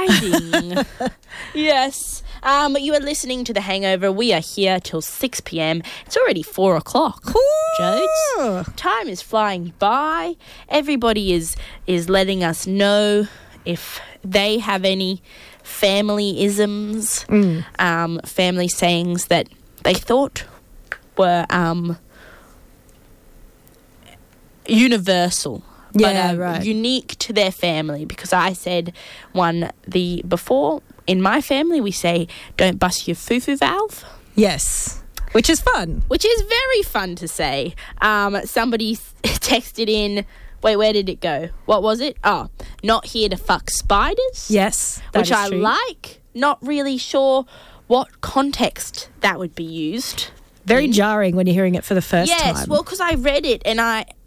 grinding. Yes. You are listening to The Hangover. We are here till 6 p.m. It's already 4 o'clock. Jodes. Time is flying by. Everybody is letting us know if they have any family isms, family sayings that they thought were universal. But unique to their family, because I said before, in my family we say, don't bust your foo-foo valve. Yes. Which is fun. Which is very fun to say. Somebody texted in, wait, where did it go? What was it? Oh, not here to fuck spiders. Yes, that which is I true. like. Not really sure what context that would be used. Very jarring when you're hearing it for the first time. Yes, well, because I read it and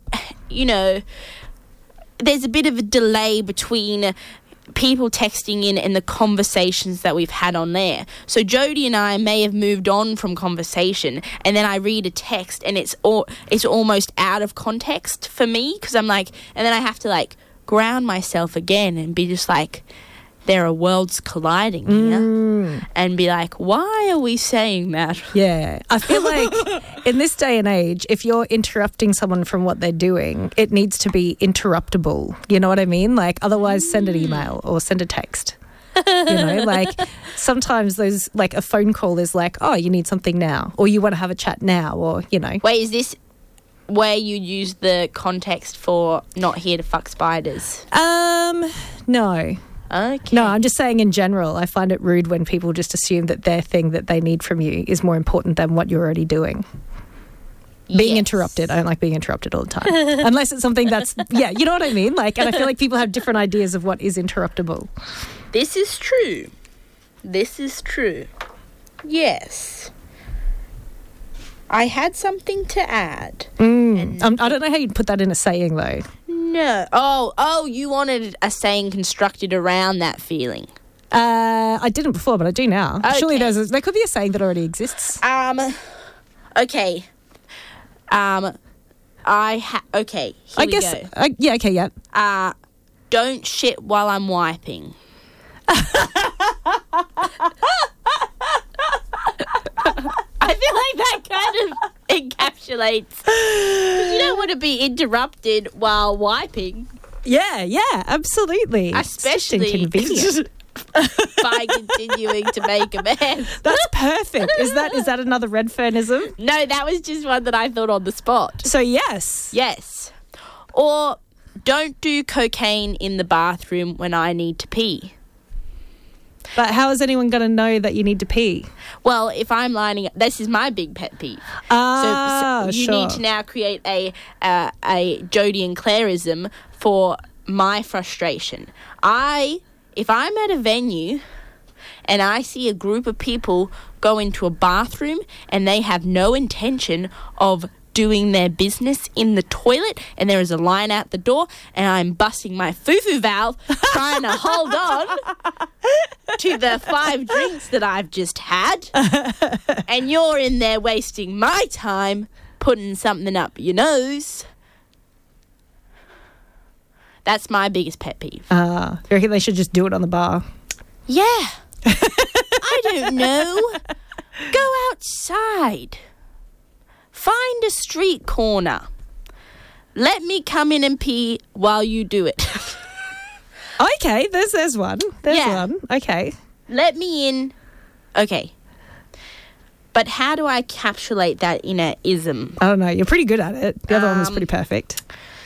there's a bit of a delay between people texting in and the conversations that we've had on there. So Jody and I may have moved on from conversation, and then I read a text and it's almost out of context for me, because I'm like, and then I have to like ground myself again and be just like, there are worlds colliding here, and be like, why are we saying that? Yeah. I feel like in this day and age, if you're interrupting someone from what they're doing, it needs to be interruptible. You know what I mean? Like, otherwise send an email or send a text. Like sometimes those, like a phone call is like, oh, you need something now, or you want to have a chat now, or, Wait, is this where you use the context for not here to fuck spiders? No. Okay. No, I'm just saying in general, I find it rude when people just assume that their thing that they need from you is more important than what you're already doing. Being interrupted. I don't like being interrupted all the time. Unless it's something that's, you know what I mean? Like, and I feel like people have different ideas of what is interruptible. This is true. Yes. I had something to add. I don't know how you'd put that in a saying, though. No. Oh, you wanted a saying constructed around that feeling. I didn't before, but I do now. Okay. Surely there could be a saying that already exists. Okay. Okay, here I we guess. go. Okay, yeah. Don't shit while I'm wiping. I feel like that kind of encapsulates, because you don't want to be interrupted while wiping. Yeah, absolutely. Especially it's just inconvenient. By continuing to make a mess. That's perfect. Is that another Redfernism? No, that was just one that I thought on the spot. So yes. Yes. Or don't do cocaine in the bathroom when I need to pee. But how is anyone going to know that you need to pee? Well, if I'm lining up, this is my big pet peeve. So you need to now create a Jodie and Claireism for my frustration. If I'm at a venue and I see a group of people go into a bathroom and they have no intention of doing their business in the toilet, and there is a line out the door, and I'm busting my foo-foo valve trying to hold on to the 5 drinks that I've just had, and you're in there wasting my time putting something up your nose. That's my biggest pet peeve. You reckon they should just do it on the bar? Yeah. I don't know. Go outside. Find a street corner. Let me come in and pee while you do it. Okay, there's one. There's one. Okay. Let me in. Okay. But how do I encapsulate that in a ism? I don't know. You're pretty good at it. The other one was pretty perfect.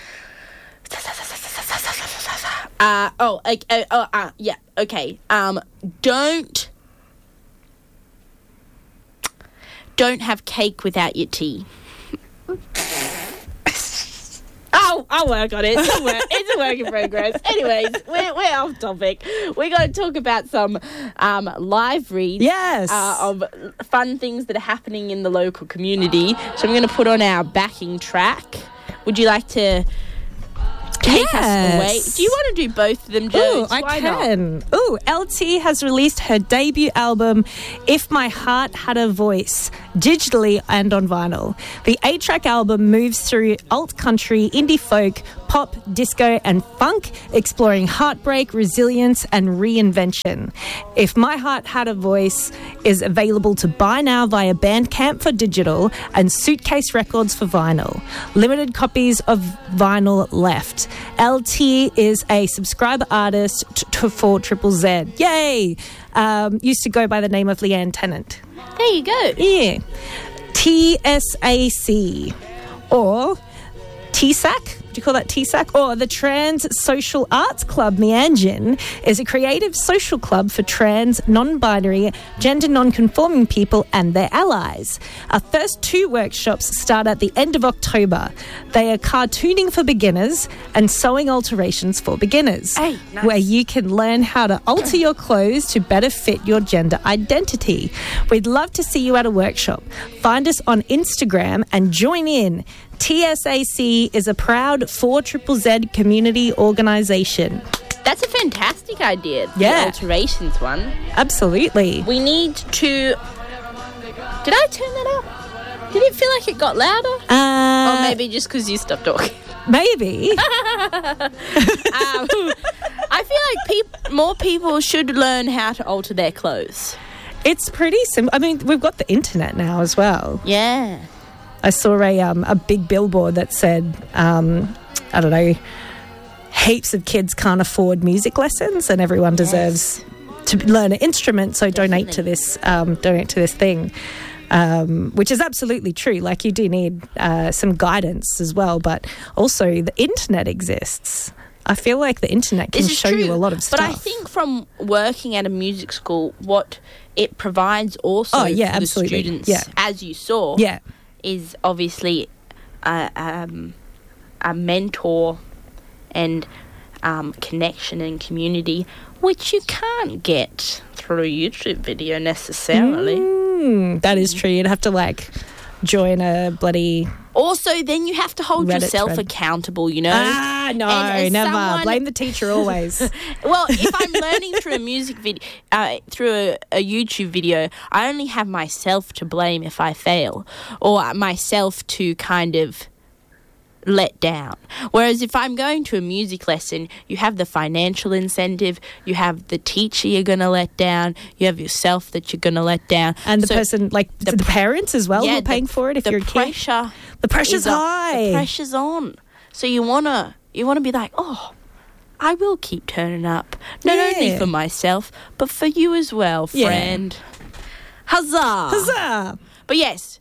Yeah. Okay. Don't have cake without your tea. I'll work on it. It's a work in progress. Anyways, we're off topic. We're going to talk about some live reads. Yes. Of fun things that are happening in the local community. So I'm going to put on our backing track. Would you like to take us away? Do you want to do both of them, Joe? I can. LT has released her debut album, If My Heart Had a Voice, digitally and on vinyl. The 8-track album moves through alt country, indie folk, pop, disco, and funk, exploring heartbreak, resilience, and reinvention. If My Heart Had a Voice is available to buy now via Bandcamp for digital and Suitcase Records for vinyl. Limited copies of vinyl left. LT is a subscriber artist for Triple Z. Yay! Used to go by the name of Leanne Tennant. There you go. Yeah. TSAC or TSAC. Do you call that TSAC? Or the Trans Social Arts Club Meanjin is a creative social club for trans, non-binary, gender non-conforming people and their allies. Our first 2 workshops start at the end of October. They are cartooning for beginners and sewing alterations for beginners, Hey, nice. where you can learn how to alter your clothes to better fit your gender identity. We'd love to see you at a workshop. Find us on Instagram and join in. TSAC is a proud 4ZZZ community organisation. That's a fantastic idea. Yeah. The alterations one. Absolutely. We need to... Did I turn that up? Did it feel like it got louder? Or maybe just because you stopped talking. Maybe. I feel like more people should learn how to alter their clothes. It's pretty simple. I mean, we've got the internet now as well. Yeah. I saw a big billboard that said, I don't know, heaps of kids can't afford music lessons and everyone deserves to learn an instrument, so donate to this thing, which is absolutely true. Like, you do need some guidance as well, but also the internet exists. I feel like the internet can show you a lot of stuff. But I think from working at a music school, what it provides also for the students, as you saw, is obviously a mentor and connection and community, which you can't get through a YouTube video necessarily. That is true. You'd have to join a bloody... Also, then you have to hold Reddit yourself thread. accountable, you know? No, never. Blame the teacher always. Well, if I'm learning through a music video, through a YouTube video, I only have myself to blame if I fail, or myself to kind of let down. Whereas if I'm going to a music lesson, you have the financial incentive, you have the teacher you're going to let down, you have yourself that you're going to let down. And the person, the parents as well, who are paying for it if you're a kid. The pressure's high. The pressure's on. So you wanna be like, oh, I will keep turning up. Not only for myself, but for you as well, friend. Yeah. Huzzah! Huzzah! But yes.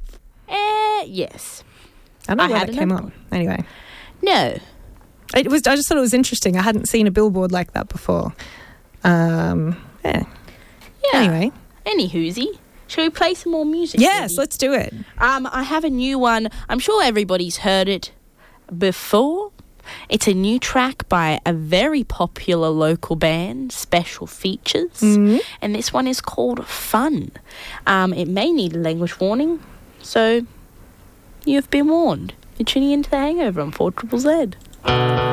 Yes. I don't know where it came up. Anyway. No. I just thought it was interesting. I hadn't seen a billboard like that before. Yeah. Anyway. Any hoozy. Shall we play some more music? Yes, let's do it. I have a new one. I'm sure everybody's heard it before. It's a new track by a very popular local band, Special Features. Mm-hmm. And this one is called Fun. It may need a language warning, so you've been warned. You're tuning into The Hangover on 4ZZZ.